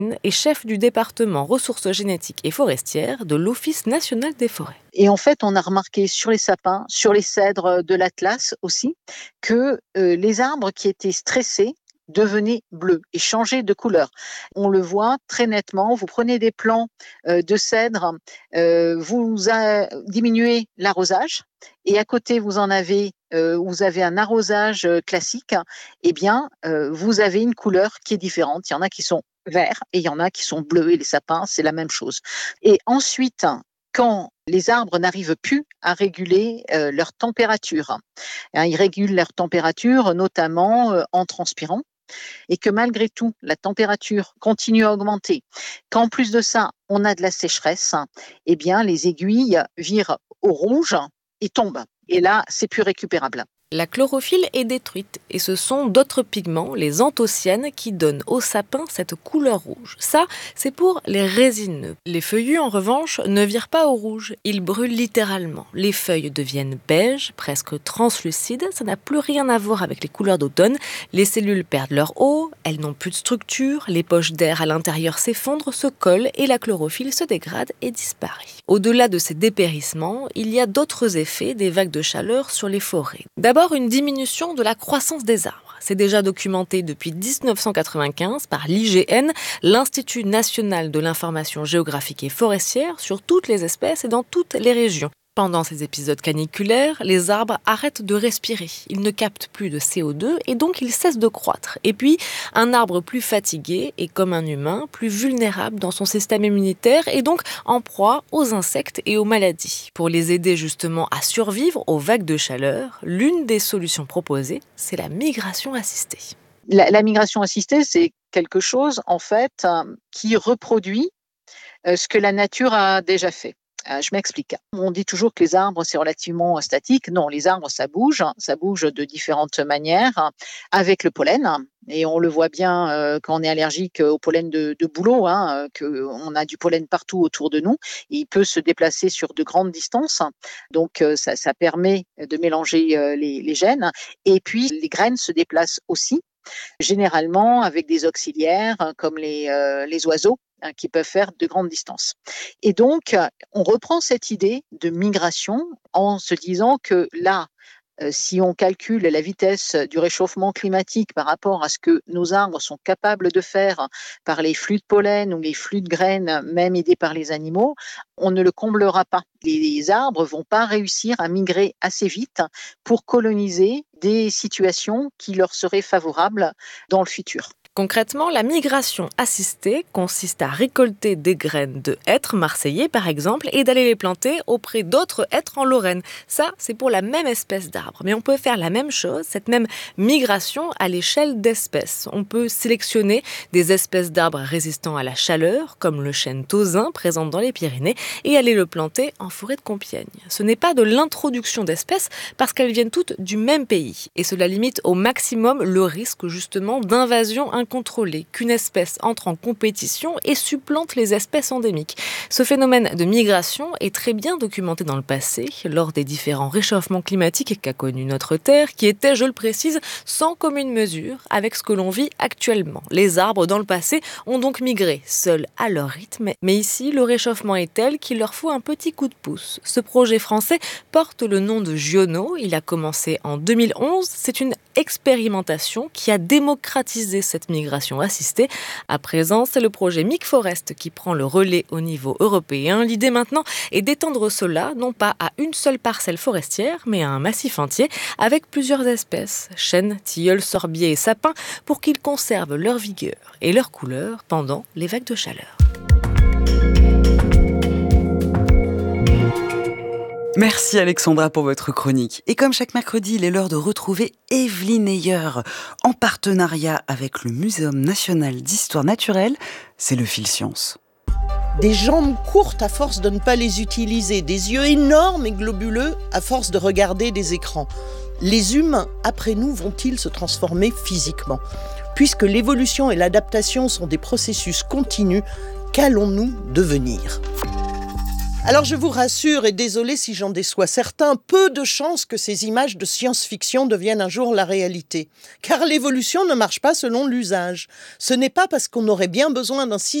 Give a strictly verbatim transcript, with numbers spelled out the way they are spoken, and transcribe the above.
est chef du département ressources génétiques et forestières de l'Office national des forêts. Et en fait, on a remarqué sur les sapins, sur les cèdres de l'Atlas aussi, que euh, les arbres qui étaient stressés devenaient bleus et changeaient de couleur. On le voit très nettement. Vous prenez des plants euh, de cèdre, euh, vous a- diminuez l'arrosage et à côté vous en avez, euh, vous avez un arrosage euh, classique. Eh bien, euh, vous avez une couleur qui est différente. Il y en a qui sont verts et il y en a qui sont bleus et les sapins, c'est la même chose. Et ensuite, quand les arbres n'arrivent plus à réguler euh, leur température, hein, ils régulent leur température notamment euh, en transpirant, et que malgré tout, la température continue à augmenter, qu'en plus de ça, on a de la sécheresse, eh bien, les aiguilles virent au rouge et tombent. Et là, c'est plus récupérable. La chlorophylle est détruite et ce sont d'autres pigments, les anthocyanes, qui donnent au sapin cette couleur rouge. Ça, c'est pour les résineux. Les feuillus, en revanche, ne virent pas au rouge. Ils brûlent littéralement. Les feuilles deviennent beige, presque translucides. Ça n'a plus rien à voir avec les couleurs d'automne. Les cellules perdent leur eau, elles n'ont plus de structure, les poches d'air à l'intérieur s'effondrent, se collent et la chlorophylle se dégrade et disparaît. Au-delà de ces dépérissements, il y a d'autres effets des vagues de chaleur sur les forêts. D'abord, une diminution de la croissance des arbres. C'est déjà documenté depuis dix-neuf cent quatre-vingt-quinze par l'I G N, l'Institut national de l'information géographique et forestière, sur toutes les espèces et dans toutes les régions. Pendant ces épisodes caniculaires, les arbres arrêtent de respirer. Ils ne captent plus de C O deux et donc ils cessent de croître. Et puis, un arbre plus fatigué est comme un humain, plus vulnérable dans son système immunitaire et donc en proie aux insectes et aux maladies. Pour les aider justement à survivre aux vagues de chaleur, l'une des solutions proposées, c'est la migration assistée. La, la migration assistée, c'est quelque chose en fait euh, qui reproduit euh, ce que la nature a déjà fait. Euh, je m'explique. On dit toujours que les arbres, c'est relativement statique. Non, les arbres, ça bouge. Ça bouge de différentes manières avec le pollen. Et on le voit bien euh, quand on est allergique au pollen de, de bouleau, hein, qu'on a du pollen partout autour de nous. Il peut se déplacer sur de grandes distances. Donc, euh, ça, ça permet de mélanger euh, les, les gènes. Et puis, les graines se déplacent aussi, généralement avec des auxiliaires comme les, euh, les oiseaux, hein, qui peuvent faire de grandes distances. Et donc, on reprend cette idée de migration en se disant que là, euh, si on calcule la vitesse du réchauffement climatique par rapport à ce que nos arbres sont capables de faire par les flux de pollen ou les flux de graines, même aidés par les animaux, on ne le comblera pas. Les arbres ne vont pas réussir à migrer assez vite pour coloniser des situations qui leur seraient favorables dans le futur. Concrètement, la migration assistée consiste à récolter des graines de hêtres marseillais, par exemple, et d'aller les planter auprès d'autres hêtres en Lorraine. Ça, c'est pour la même espèce d'arbre. Mais on peut faire la même chose, cette même migration à l'échelle d'espèces. On peut sélectionner des espèces d'arbres résistants à la chaleur, comme le chêne tausin présent dans les Pyrénées, et aller le planter en forêt de Compiègne. Ce n'est pas de l'introduction d'espèces, parce qu'elles viennent toutes du même pays. Et cela limite au maximum le risque, justement, d'invasion incontrôlée, qu'une espèce entre en compétition et supplante les espèces endémiques. Ce phénomène de migration est très bien documenté dans le passé, lors des différents réchauffements climatiques qu'a connu notre Terre, qui étaient, je le précise, sans commune mesure avec ce que l'on vit actuellement. Les arbres, dans le passé, ont donc migré, seuls à leur rythme, mais ici, le réchauffement est tel qu'il leur faut un petit coup de pouce. Ce projet français porte le nom de Giono, il a commencé en deux mille onze, c'est une expérimentation qui a démocratisé cette migration assistée. À présent, c'est le projet MicForest qui prend le relais au niveau européen. L'idée maintenant est d'étendre cela, non pas à une seule parcelle forestière, mais à un massif entier, avec plusieurs espèces, chênes, tilleuls, sorbiers et sapins, pour qu'ils conservent leur vigueur et leur couleur pendant les vagues de chaleur. Merci Alexandra pour votre chronique. Et comme chaque mercredi, il est l'heure de retrouver Evelyne Heyer en partenariat avec le Muséum national d'histoire naturelle. C'est le fil science. Des jambes courtes à force de ne pas les utiliser, des yeux énormes et globuleux à force de regarder des écrans. Les humains, après nous, vont-ils se transformer physiquement ? Puisque l'évolution et l'adaptation sont des processus continus, qu'allons-nous devenir ? Alors je vous rassure, et désolé si j'en déçois certains, peu de chances que ces images de science-fiction deviennent un jour la réalité. Car l'évolution ne marche pas selon l'usage. Ce n'est pas parce qu'on aurait bien besoin d'un